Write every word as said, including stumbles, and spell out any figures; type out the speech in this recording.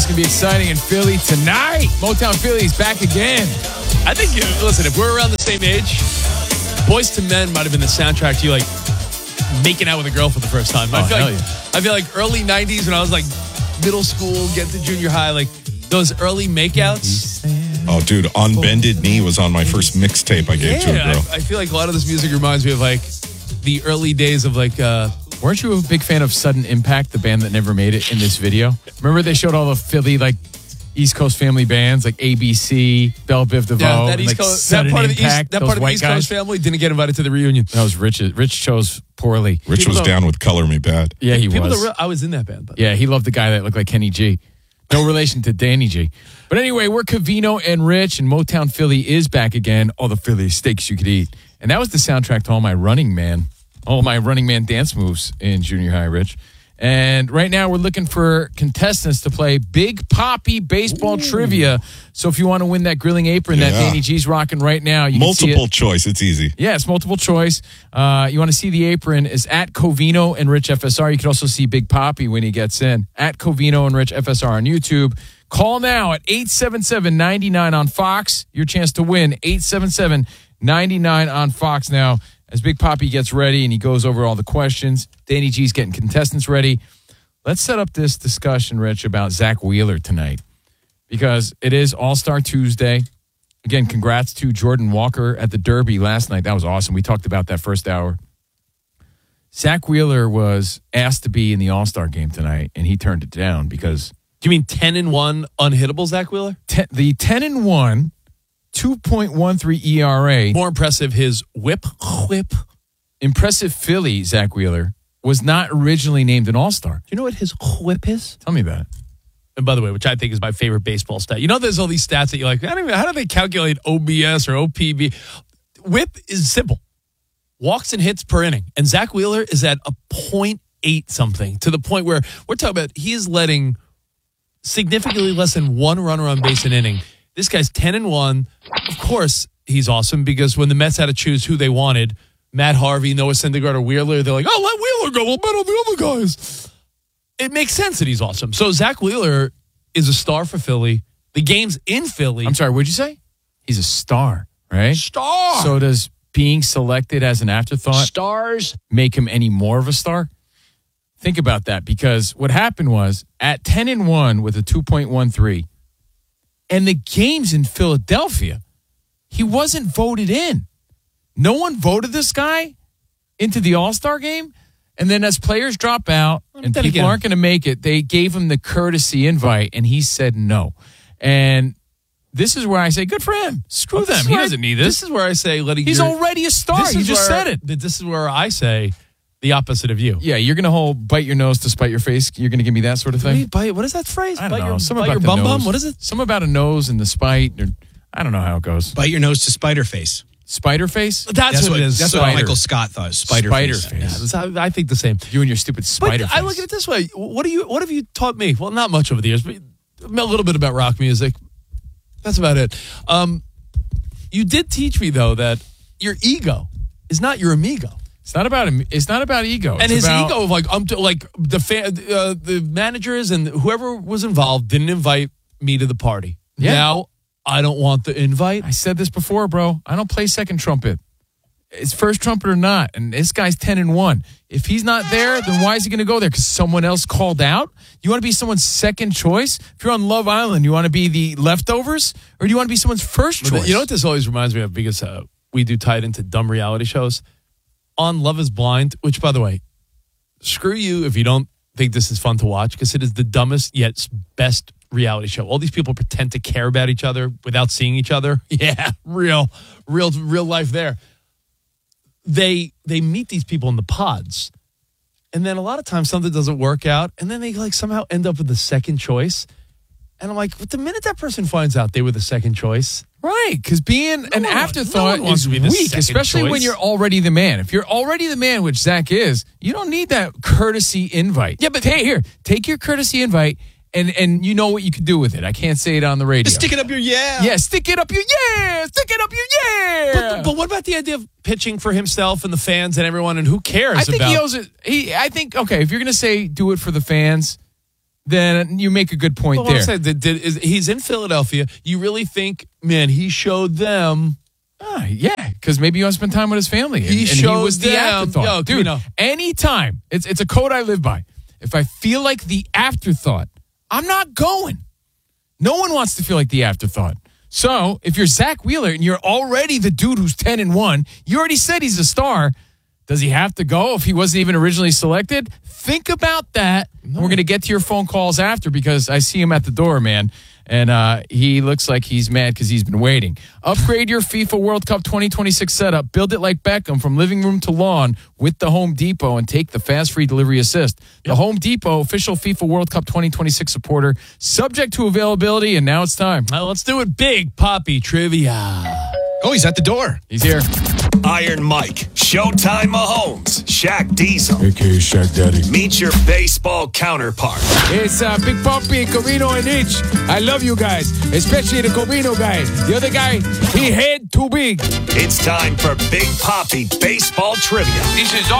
it's going to be exciting in Philly tonight. Motown Philly is back again. I think, listen, if we're around the same age, Boys to Men might have been the soundtrack to you, like, making out with a girl for the first time. Oh, I feel hell like, yeah. I feel like early nineties when I was, like, middle school, get to junior high, like, those early makeouts. Oh, dude, On Bended Knee was on my first mixtape I gave Yeah, to a girl. I, I feel like a lot of this music reminds me of, like, the early days of, like, uh, Weren't you a big fan of Sudden Impact, the band that never made it in this video? Remember they showed all the Philly, like, East Coast family bands, like A B C, Belle Biv DeVoe, yeah, that and, East like, Coast, that Sudden part of the East, Impact, that those part of the white East guys. Coast family didn't get invited to the reunion. That was Rich. Rich chose poorly. Rich People was don't- down with Color Me Bad. Yeah, he People was. don't re- I was in that band. But. Yeah, he loved the guy that looked like Kenny G. No relation to Danny G. But anyway, we're Covino and Rich, and Motown Philly is back again. All the Philly steaks you could eat. And that was the soundtrack to all my Running Man, all my Running Man dance moves in junior high, Rich. And right now we're looking for contestants to play Big Poppy Baseball Ooh. Trivia. So if you want to win that grilling apron Yeah. that Danny G's rocking right now, you can see Multiple it. choice. It's easy. Yeah, it's multiple choice. Uh, you want to see the apron is at Covino and Rich F S R. You can also see Big Poppy when he gets in. At Covino and Rich F S R on YouTube. Call now at eight seven seven, nine nine on Fox. Your chance to win, eight seven seven, nine nine on Fox now. As Big Poppy gets ready and he goes over all the questions, Danny G's getting contestants ready. Let's set up this discussion, Rich, about Zach Wheeler tonight because it is All-Star Tuesday. Again, congrats to Jordan Walker at the Derby last night. That was awesome. We talked about that first hour. Zach Wheeler was asked to be in the All-Star game tonight, and he turned it down because... Do you mean ten and one unhittable Zach Wheeler? Ten, the ten and one, two point one three E R A. More impressive, his whip, whip. Impressive Philly, Zach Wheeler, was not originally named an All-Star. Do you know what his whip is? Tell me about it. And by the way, which I think is my favorite baseball stat. You know, there's all these stats that you're like, I don't even, how do they calculate O B S or O P B? Whip is simple. Walks and hits per inning. And Zach Wheeler is at a point eight something to the point where we're talking about he is letting significantly less than one runner on base an inning. This guy's ten and one. Of course, he's awesome because when the Mets had to choose who they wanted, Matt Harvey, Noah Syndergaard, or Wheeler, they're like, oh, let Wheeler go. We'll bet on the other guys. It makes sense that he's awesome. So Zach Wheeler is a star for Philly. The game's in Philly. I'm sorry, what'd you say? He's a star, right? Star. So does being selected as an afterthought Stars make him any more of a star? Think about that because what happened was at ten and one with a two point one three and the game's in Philadelphia, he wasn't voted in. No one voted this guy into the All-Star game. And then as players drop out and then people again. aren't going to make it, they gave him the courtesy invite and he said no. And this is where I say, good for him. Screw Well, this them. is He where I- doesn't need this. This is where I say, letting He's your- already a star. This You is just where- said it. This is where I say the opposite of you. Yeah, you're going to hold bite your nose to spite your face. You're going to give me that sort of thing? Wait, bite, what is that phrase? I don't bite know. your, Some bite about your the bum nose. bum? What is it? Some about a nose and the spite. Or, I don't know how it goes. Bite your nose to spider face. Spider face? That's, That's what, what it is. That's So- what Michael Scott thought. Spider, Spider face. face. Yeah, that's how- I think the same. You and your stupid spider But face. I look at it this way. What do you? What have you taught me? Well, not much over the years, but a little bit about rock music. That's about it. Um, you did teach me though that your ego is not your amigo. It's not about it's not about ego. And It's his about, ego of like um, like the fan, uh, the managers and whoever was involved didn't invite me to the party. Yeah. Now I don't want the invite. I said this before, bro. I don't play second trumpet. It's first trumpet or not. And this guy's ten and one. If he's not there, then why is he going to go there? Because someone else called out? You want to be someone's second choice? If you're on Love Island, you want to be the leftovers? Or do you want to be someone's first choice? You know what this always reminds me of? Because uh, we do tie it into dumb reality shows. On Love is Blind, which, by the way, screw you if you don't think this is fun to watch, because it is the dumbest yet best reality show. All these people pretend to care about each other without seeing each other. Yeah, real, real, real life there. They they meet these people in the pods, and then a lot of times something doesn't work out, and then they like somehow end up with the second choice. And I'm like, the minute that person finds out they were the second choice, right? Because being an one- afterthought no one wants is to be the weak, second especially when choice. you're already the man. If you're already the man, which Zach is, you don't need that courtesy invite. Yeah, but- hey, here, take your courtesy invite, and and you know what you can do with it. I can't say it on the radio. Just stick it up your yeah. Yeah, stick it up your yeah, stick it up your yeah. But, but what about the idea of pitching for himself and the fans and everyone, and who cares I think about he owes it. He, I think okay. If you're gonna say do it for the fans, then you make a good point Well, there. Said, did, did, is, he's in Philadelphia. You really think, man, he showed them. Ah, yeah, because maybe you want to spend time with his family. And, He and showed he was the them- afterthought. Yo, Dude, you know. anytime, it's, it's a code I live by. If I feel like the afterthought, I'm not going. No one wants to feel like the afterthought. So if you're Zach Wheeler and you're already the dude who's ten and one, you already said he's a star. Does he have to go if he wasn't even originally selected? Think about that. No. We're going to get to your phone calls after because I see him at the door, man. And uh, he looks like he's mad because he's been waiting. Upgrade your FIFA World Cup twenty twenty-six setup. Build it like Beckham from living room to lawn with the Home Depot and take the fast free delivery assist. The yep. Home Depot, official FIFA World Cup twenty twenty-six supporter, subject to availability, and now it's time. Now let's do it big, Poppy Trivia. Oh, he's at the door. He's here. Iron Mike, Showtime Mahomes, Shaq Diesel. A K A Shaq Daddy. Meet your baseball counterpart. It's uh, Big Poppy, Covino, and Itch. I love you guys, especially the Covino guy. The other guy, he head too big. It's time for Big Poppy Baseball Trivia. This is